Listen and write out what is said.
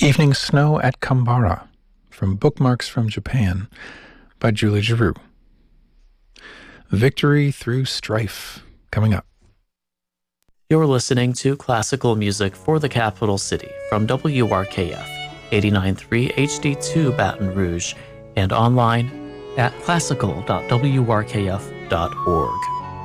Evening Snow at Kambara from Bookmarks from Japan by Julie Giroux. Victory Through Strife coming up. You're listening to classical music for the capital city from WRKF 89.3 HD2 Baton Rouge and online at classical.wrkf.org.